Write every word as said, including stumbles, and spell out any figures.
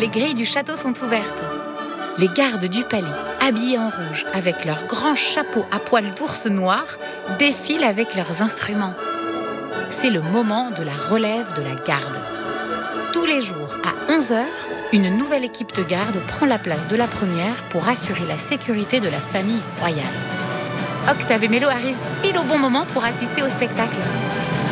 les grilles du château sont ouvertes. Les gardes du palais, habillés en rouge, avec leurs grands chapeaux à poils d'ours noirs, défilent avec leurs instruments. C'est le moment de la relève de la garde. Tous les jours, à onze heures, une nouvelle équipe de garde prend la place de la première pour assurer la sécurité de la famille royale. Octave et Mélo arrivent pile au bon moment pour assister au spectacle.